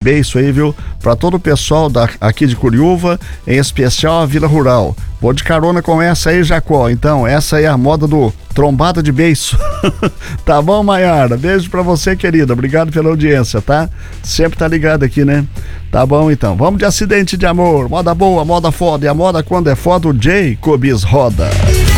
beiço aí, viu? Pra todo o pessoal aqui de Curiúva, em especial a Vila Rural. Vou de carona com essa aí, Jacó. Então, essa aí é a moda do trombada de beiço. Tá bom, Maiara? Beijo pra você, querida. Obrigado pela audiência, tá? Sempre tá ligado aqui, né? Tá bom, então. Vamos de acidente de amor. Moda boa, moda foda. E a moda quando é foda, o Jacobs roda.